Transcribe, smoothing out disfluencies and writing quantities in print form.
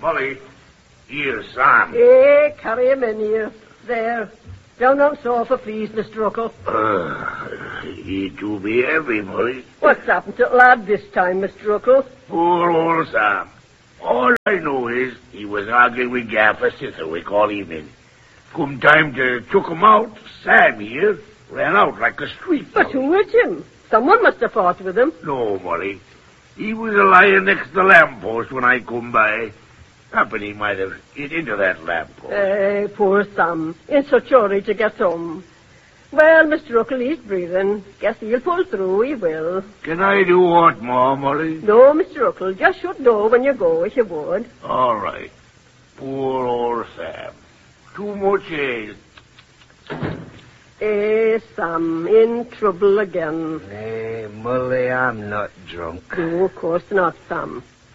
Molly, here's Sam. Carry him in here. There. Down on sofa, please, Mr. Ruckle. He do be heavy, Molly. What's happened to the lad this time, Mr. Ruckle? Poor old Sam. All I know is he was arguing with Gaffer Sitherwick all evening. Come time to took him out, Sam here ran out like a street But dog. who hit him? Someone must have fought with him. No, Molly. He was lying next to the lamppost when I come by. Happen he might have hit into that lamppost. Poor Sam. In such a hurry to get home. Well, Mr. Ruckle, he's breathing. Guess he'll pull through, he will. Can I do what more, Molly? No, Mr. Ruckle, just should know when you go, if you would. All right. Poor old Sam. Too much ale. Sam, in trouble again. Molly, I'm not drunk. No, of course not, Sam.